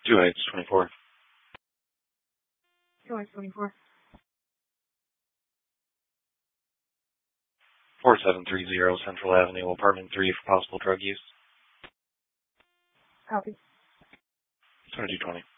Two Heights, 24. 2 Heights, 24. 4730 Central Avenue, Apartment 3 for possible drug use. Copy. 2220.